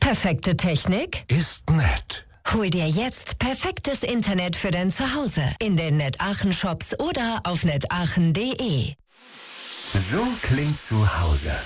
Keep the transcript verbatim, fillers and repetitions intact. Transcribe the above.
Perfekte Technik? Ist nett. Hol dir jetzt perfektes Internet für dein Zuhause in den NetAchen Shops oder auf net aachen punkt de. So klingt zu Hause.